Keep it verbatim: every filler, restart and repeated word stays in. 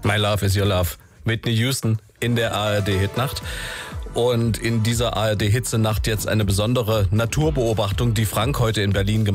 My Love is Your Love. Whitney Houston in der A R D-Hitnacht. Und in dieser A R D-Hitzenacht jetzt eine besondere Naturbeobachtung, die Frank heute in Berlin gemacht hat.